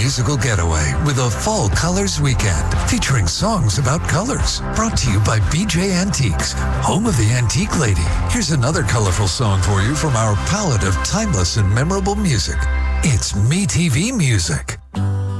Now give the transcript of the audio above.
musical getaway with a fall colors weekend featuring songs about colors. Brought to you by BJ Antiques, home of the antique lady. Here's another colorful song for you from our palette of timeless and memorable music. It's MeTV Music.